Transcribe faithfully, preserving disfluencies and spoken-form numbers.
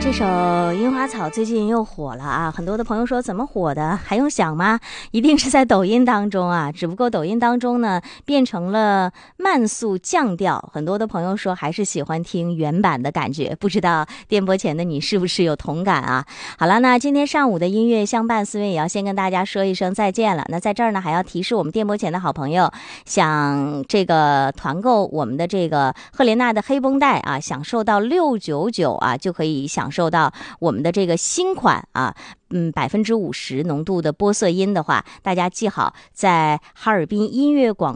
这首《樱花草》最近又火了啊！很多的朋友说怎么火的？还用想吗？一定是在抖音当中啊！只不过抖音当中呢变成了慢速降调，很多的朋友说还是喜欢听原版的感觉。不知道电波前的你是不是有同感啊？好了，那今天上午的音乐相伴，思维也要先跟大家说一声再见了。那在这儿呢，还要提示我们电波前的好朋友，想这个团购我们的这个赫莲娜的黑绷带啊，享受到六九九啊，就可以享受到我们的这个新款啊，嗯，百分之五十浓度的玻色因的话，大家记好，在哈尔滨音乐广